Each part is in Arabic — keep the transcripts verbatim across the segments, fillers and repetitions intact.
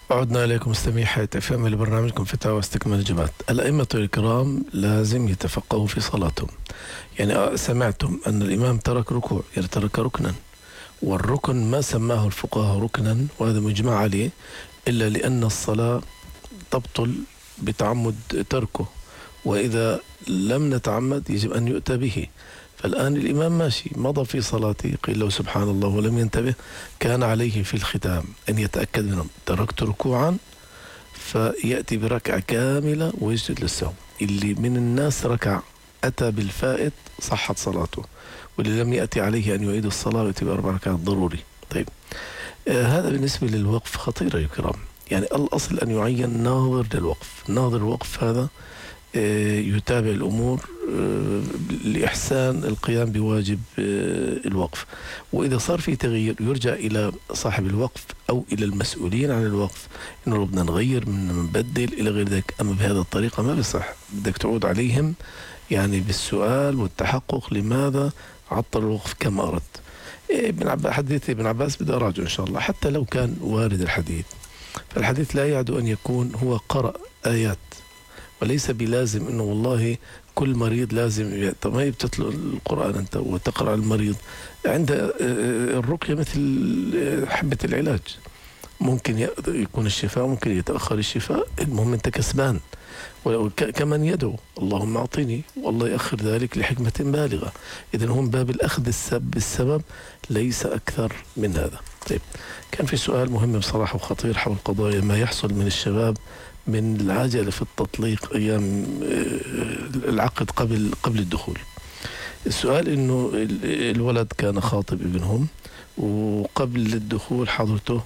عدنا إليكم مستمعي حياة اف ام لبرنامجكم فتاوى واستكمال الإجابات. الأئمة الكرام لازم يتفقهوا في صلاتهم. يعني سمعتم أن الإمام ترك ركوع، يعني ترك ركنا، والركن ما سماه الفقهاء ركنا وهذا مجمع عليه، إلا لأن الصلاة تبطل بتعمد تركه، وإذا لم نتعمد يجب أن يؤتى به. فالآن الإمام ماشي مضى في صلاته، قيل له سبحان الله ولم ينتبه، كان عليه في الختام أن يتأكد منهم. تركت ركوعا فيأتي بركعة كاملة ويسجد للسهو. اللي من الناس ركع أتى بالفائت صحت صلاته، واللي لم يأتي عليه أن يعيد الصلاة ويأتي بأربع ركعات ضروري. طيب آه هذا بالنسبة للوقف خطير يا كرام. يعني الأصل أن يعين ناظر للوقف. ناظر الوقف هذا آه يتابع الأمور آه لإحسان القيام بواجب آه الوقف، وإذا صار في تغيير يرجع إلى صاحب الوقف أو إلى المسؤولين عن الوقف، إنه بدنا نغير، بدنا نبدل إلى غير ذلك. أما بهذا الطريقة ما بصح، بدك تعود عليهم يعني بالسؤال والتحقق لماذا عطل الوقف كما أردت. ابن عباس، حديث ابن عباس بدي أراجعه إن شاء الله، حتى لو كان وارد الحديث، فالحديث لا يعد أن يكون هو قرأ آيات، وليس بلازم إنه والله كل مريض لازم. طب ما هي بتتلو القرآن أنت وتقرأ المريض. عند الرقية مثل حبة العلاج، ممكن يكون الشفاء، ممكن يتأخر الشفاء، المهم أنت كسبان. وكمن يدعو اللهم أعطيني، والله يأخر ذلك لحكمة بالغة. إذن هم باب الأخذ السبب بالسبب ليس أكثر من هذا. طيب كان في سؤال مهم بصراحة وخطير حول قضايا ما يحصل من الشباب من العجلة في التطليق أيام العقد قبل قبل الدخول. السؤال إنه الولد كان خاطب ابنهم وقبل الدخول حضرته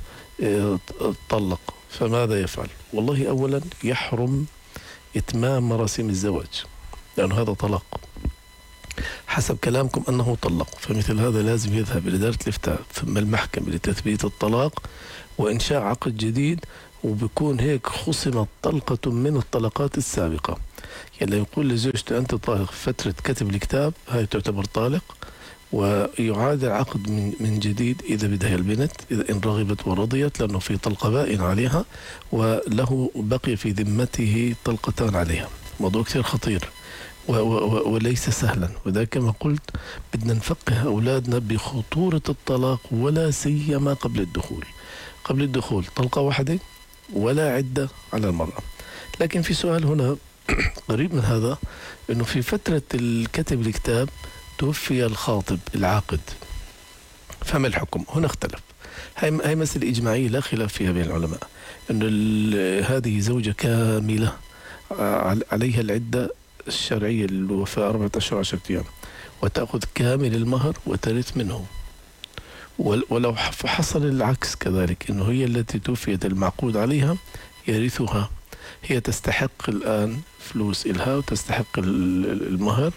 طلق، فماذا يفعل؟ والله أولا يحرم إتمام مراسم الزواج، لأن هذا طلاق حسب كلامكم أنه طلق، فمثل هذا لازم يذهب إلى إدارة الإفتاء ثم المحكمة لتثبيت الطلاق وإنشاء عقد جديد، وبكون هيك خصمت طلقة من الطلقات السابقة. يعني يقول لزوجته أنت طالق فترة كتب الكتاب، هاي تعتبر طالق، ويعاد العقد من من جديد إذا بدها البنت، إذا إن رغبت ورضيت، لأنه في طلقة بائن عليها وله بقي في ذمته طلقتان عليها. موضوع كثير خطير و و وليس سهلا، وذا كما قلت بدنا نفقه أولادنا بخطورة الطلاق، ولا سيما قبل الدخول. قبل الدخول طلقة واحدة ولا عدة على المرأة. لكن في سؤال هنا قريب من هذا، إنه في فترة الكتب الكتاب توفي الخاطب العاقد، فما الحكم؟ هنا اختلف. هاي هاي مسألة إجماعية لا خلاف فيها بين العلماء، إنه هذه زوجة كاملة عليها العدة الشرعية للوفاة أربعة أشهر عشرة أيام، وتأخذ كامل المهر وترث منه. ولو حصل العكس كذلك، إنه هي التي توفيت المعقود عليها يرثها، هي تستحق الآن فلوس إلها وتستحق المهر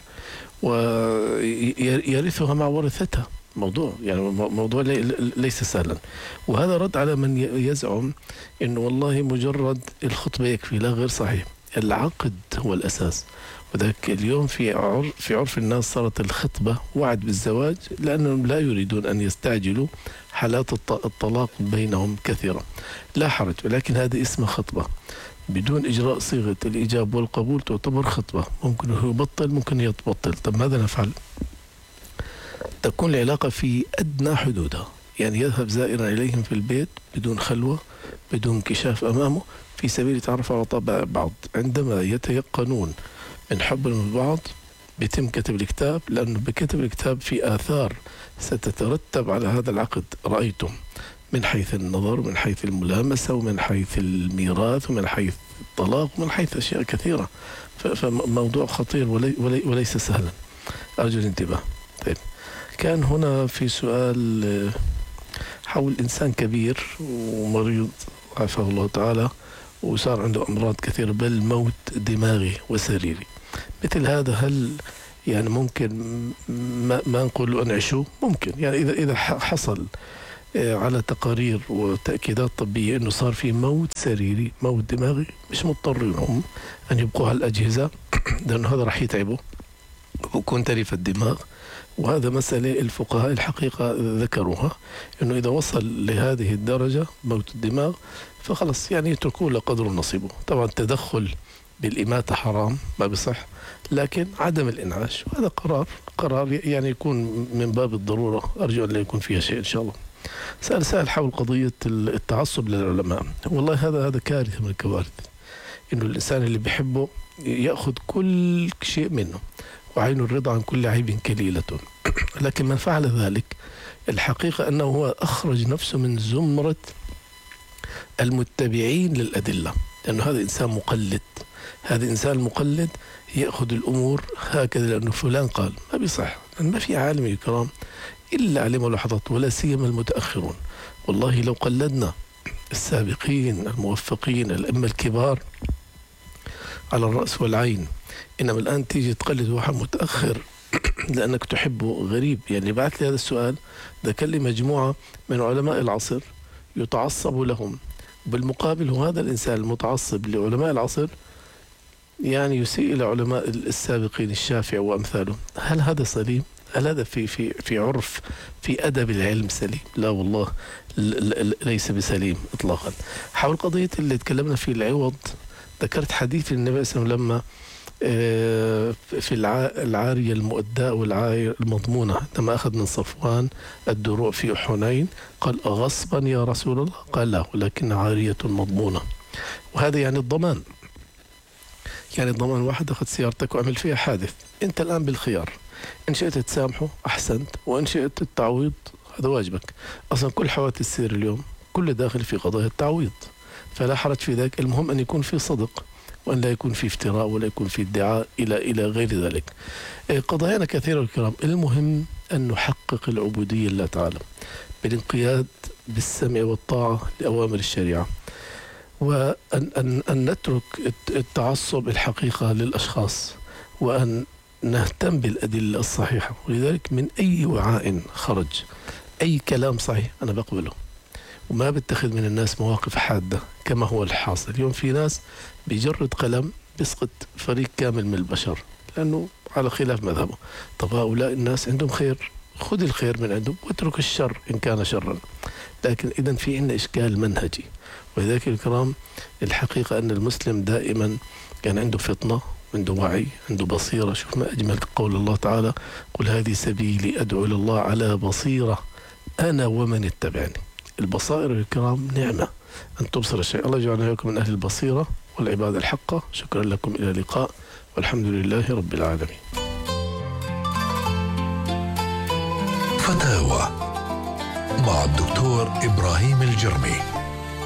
ويرثها مع ورثتها. موضوع يعني موضوع ليس سهلا. وهذا رد على من يزعم إنه والله مجرد الخطبة يكفي. لا، غير صحيح، العقد هو الأساس. وذلك اليوم في عرف في عرف الناس صارت الخطبة وعد بالزواج، لأنهم لا يريدون أن يستعجلوا، حالات الطلاق بينهم كثيرة. لا حرج، ولكن هذه اسمها خطبة بدون إجراء صيغة الإجابة والقبول تعتبر خطبة. ممكن هو يبطل، ممكن يتبطل. طب ماذا نفعل؟ تكون العلاقة في أدنى حدودها، يعني يذهب زائرا إليهم في البيت بدون خلوة، بدون انكشاف أمامه، في سبيل يتعرف على طبع بعض. عندما يتيقنون من حبهم لبعض بيتم كتب الكتاب، لأنه بكتب الكتاب في آثار ستترتب على هذا العقد رأيتم، من حيث النظر، ومن حيث الملامسة، ومن حيث الميراث، ومن حيث الطلاق، ومن حيث أشياء كثيرة. فموضوع خطير ولي ولي وليس سهلا، أرجو الانتباه. طيب كان هنا في سؤال حول إنسان كبير ومريض عافاه الله تعالى، وصار عنده أمراض كثيرة بل موت دماغي وسريري. مثل هذا هل يعني ممكن ما, ما نقول له أنعشوا؟ ممكن، يعني إذا إذا حصل على تقارير وتأكيدات طبية أنه صار في موت سريري، موت دماغي، مش مضطرين هم أن يبقوا على الأجهزة، لأنه هذا راح يتعبوا ويكون تلف الدماغ. وهذا مسألة الفقهاء الحقيقة ذكروها، أنه إذا وصل لهذه الدرجة موت الدماغ فخلص يعني يتركوه لقدر نصيبه. طبعا التدخل بالإماتة حرام ما بصح، لكن عدم الإنعاش وهذا قرار قرار يعني يكون من باب الضرورة، أرجو أن لا يكون فيها شيء إن شاء الله. سأل سائل حول قضية التعصب للعلماء. والله هذا هذا كارثة من الكوارث، إنه الإنسان اللي بيحبه يأخذ كل شيء منه، وعين الرضا عن كل عيب كليلة. لكن من فعل ذلك الحقيقة أنه هو أخرج نفسه من زمرة المتبعين للأدلة، لأنه هذا إنسان مقلد. هذا إنسان مقلد يأخذ الأمور هكذا لأنه فلان قال، ما بيصح. لأن ما في عالم الكرام إلا علم لحظات، ولا سيما المتأخرون. والله لو قلدنا السابقين الموفقين الأئمة الكبار على الرأس والعين، إنما الآن تيجي تقلد واحد متأخر لأنك تحبه غريب. يعني بعث لي هذا السؤال، ذكر لي مجموعة من علماء العصر يتعصب لهم، بالمقابل هو هذا الإنسان المتعصب لعلماء العصر يعني يسيء إلى علماء السابقين الشافعي وأمثاله. هل هذا سليم؟ هل هذا في في في عرف في أدب العلم سليم؟ لا والله ليس بسليم إطلاقا. حول قضية اللي تكلمنا فيه العوض، ذكرت حديث النبي صلى الله عليه وسلم لما في العارية المؤداة والعارية المضمونة، لما أخذ من صفوان الدروع في حنين قال أغصبا يا رسول الله؟ قال لا، ولكن عارية مضمونة. وهذا يعني الضمان، يعني الضمان. واحد أخذ سيارتك وعمل فيها حادث، أنت الآن بالخيار، إن شئت تسامحه أحسنت، وإن شئت التعويض هذا واجبك. أصلا كل حوادث السير اليوم كل داخل في قضايا التعويض، فلا حرج في ذلك. المهم أن يكون في صدق، وأن لا يكون في افتراء ولا يكون في ادعاء إلى إلى غير ذلك. قضايانا كثيرة الكرام، المهم أن نحقق العبودية لله تعالى بالانقياد بالسمع والطاعة لأوامر الشريعة، وأن أن أن نترك التعصب الحقيقة للأشخاص، وأن نهتم بالأدلة الصحيحة. ولذلك من أي وعاء خرج أي كلام صحيح أنا بقبله، وما بتخذ من الناس مواقف حادة كما هو الحاصل اليوم. في ناس بيجرد قلم بيسقط فريق كامل من البشر لأنه على خلاف مذهبه. طب هؤلاء الناس عندهم خير، خذ الخير من عندهم واترك الشر إن كان شرا. لكن إذن في عندنا إشكال منهجي. ولذلك الكرام الحقيقة أن المسلم دائما كان عنده فطنة، عنده وعي، عنده بصيرة. شوف ما أجمل قول الله تعالى: قل هذه سبيلي أدعو إلى الله على بصيرة أنا ومن اتبعني. البصائر الكرام نعمة أن تبصر الشيء. الله يجعلنا وإياكم من أهل البصيرة والعبادة الحقة. شكرا لكم، إلى اللقاء والحمد لله رب العالمين. فتاوى مع الدكتور إبراهيم الجرمي.